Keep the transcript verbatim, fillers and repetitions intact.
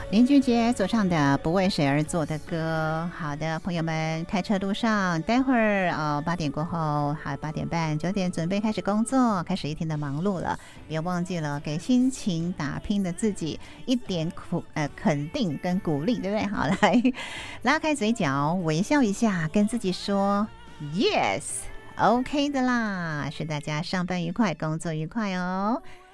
林俊杰所唱的《不为谁而作的歌》。好的，朋友们，开车路上，待会儿呃八点过后，还有八点半、九点准备开始工作，开始一天的忙碌了。别忘记了给辛勤打拼的自己一点苦呃肯定跟鼓励，对不对？好，来拉开嘴角，微笑一下，跟自己说 Yes，OK 的啦。是大家上班愉快，工作愉快哦。